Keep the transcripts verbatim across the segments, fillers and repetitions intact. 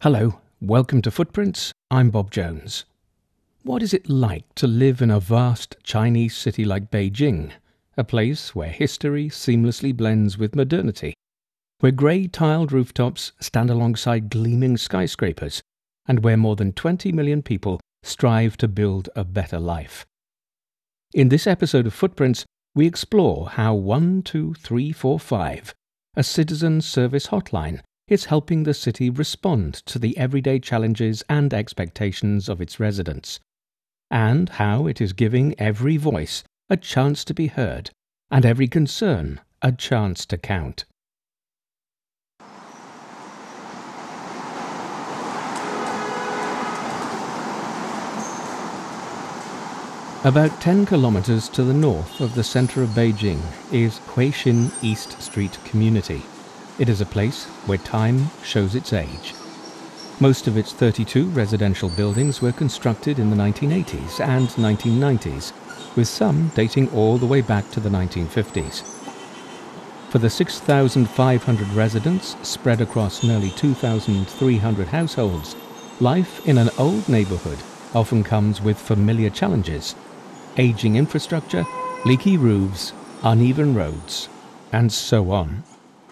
Hello, welcome to Footprints. I'm Bob Jones. What is it like to live in a vast Chinese city like Beijing, a place where history seamlessly blends with modernity, where grey tiled rooftops stand alongside gleaming skyscrapers, and where more than twenty million people strive to build a better life? In this episode of Footprints, we explore how one two three four five, a citizen service hotline, is helping the city respond to the everyday challenges and expectations of its residents, and how it is giving every voice a chance to be heard and every concern a chance to count. About ten kilometers to the north of the center of Beijing is Huixin East Street Community. It is a place where time shows its age. Most of its thirty-two residential buildings were constructed in the nineteen eighties and nineteen nineties, with some dating all the way back to the nineteen fifties. For the six thousand five hundred residents spread across nearly two thousand three hundred households, life in an old neighborhood often comes with familiar challenges: aging infrastructure, leaky roofs, uneven roads, and so on.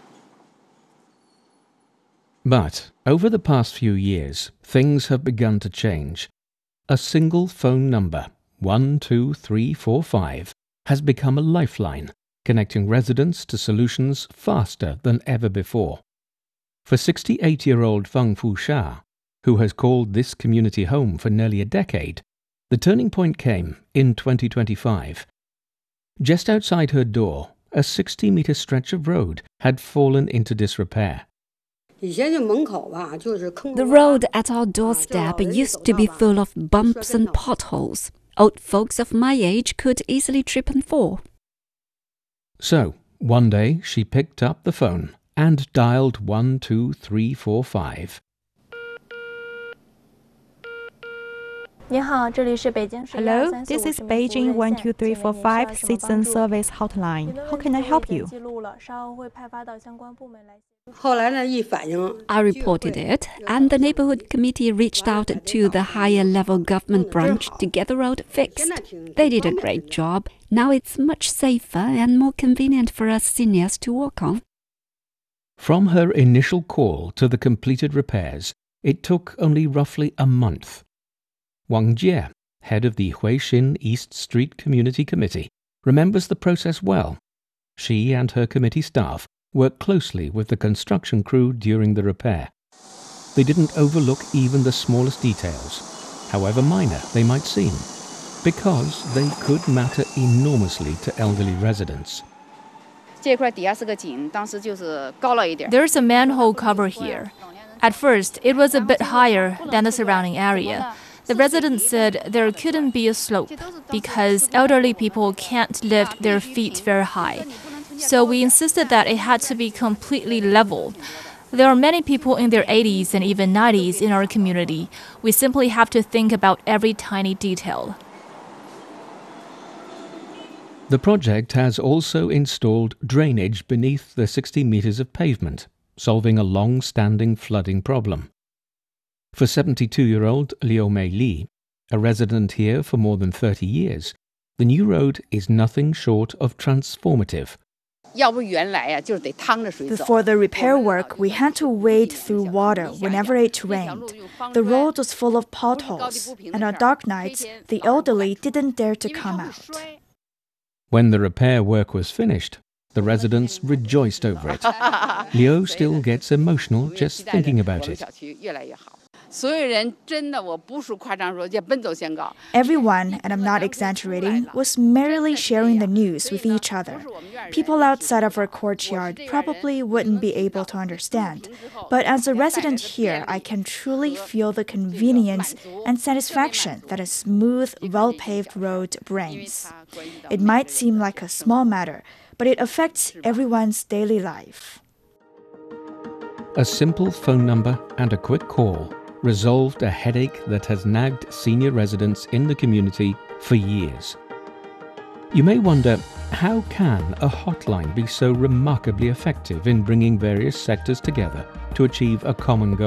But over the past few years, things have begun to change. A single phone number, one two three four five, has become a lifeline, connecting residents to solutions faster than ever before. For sixty-eight-year-old Feng Fusha, who has called this community home for nearly a decade, the turning point came in twenty twenty-five. Just outside her door, a sixty-meter stretch of road had fallen into disrepair. The road at our doorstep used to be full of bumps and potholes. Old folks of my age could easily trip and fall. So, one day she picked up the phone and dialed one two three four five. Hello, this is Beijing one two three four five Citizen Service Hotline. How can I help you? I reported it, and the neighborhood committee reached out to the higher level government branch to get the road fixed. They did a great job. Now it's much safer and more convenient for us seniors to walk on. From her initial call to the completed repairs, it took only roughly a month. Wang Jie, head of the Huixin East Street Community Committee, remembers the process well. She and her committee staff worked closely with the construction crew during the repair. They didn't overlook even the smallest details, however minor they might seem, because they could matter enormously to elderly residents. There's a manhole cover here. At first, it was a bit higher than the surrounding area. The residents said there couldn't be a slope because elderly people can't lift their feet very high. So we insisted that it had to be completely level. There are many people in their eighties and even nineties in our community. We simply have to think about every tiny detail. The project has also installed drainage beneath the sixty meters of pavement, solving a long-standing flooding problem. For seventy-two-year-old Liu Meili, a resident here for more than thirty years, the new road is nothing short of transformative. Before the repair work, we had to wade through water whenever it rained. The road was full of potholes, and on dark nights, the elderly didn't dare to come out. When the repair work was finished, the residents rejoiced over it. Liu still gets emotional just thinking about it. Everyone, and I'm not exaggerating, was merrily sharing the news with each other. People outside of our courtyard probably wouldn't be able to understand, but as a resident here, I can truly feel the convenience and satisfaction that a smooth, well-paved road brings. It might seem like a small matter, but it affects everyone's daily life. A simple phone number and a quick call resolved a headache that has nagged senior residents in the community for years. You may wonder, how can a hotline be so remarkably effective in bringing various sectors together to achieve a common goal?